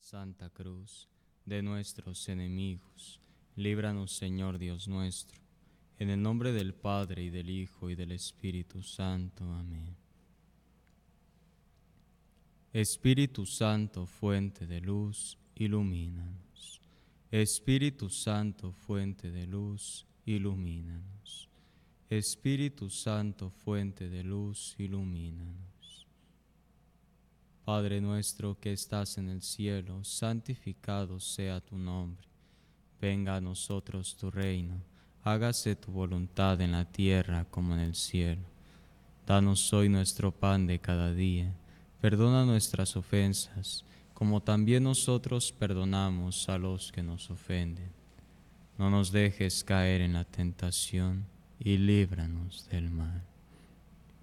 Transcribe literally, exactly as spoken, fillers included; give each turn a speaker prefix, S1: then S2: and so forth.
S1: Santa Cruz, de nuestros enemigos, líbranos, Señor Dios nuestro, en el nombre del Padre, y del Hijo, y del Espíritu Santo. Amén. Espíritu Santo, fuente de luz, ilumínanos. Espíritu Santo, fuente de luz, ilumínanos. Espíritu Santo, fuente de luz, ilumínanos. Padre nuestro que estás en el cielo, santificado sea tu nombre. Venga a nosotros tu reino, hágase tu voluntad en la tierra como en el cielo. Danos hoy nuestro pan de cada día, perdona nuestras ofensas, como también nosotros perdonamos a los que nos ofenden. No nos dejes caer en la tentación, y líbranos del mal.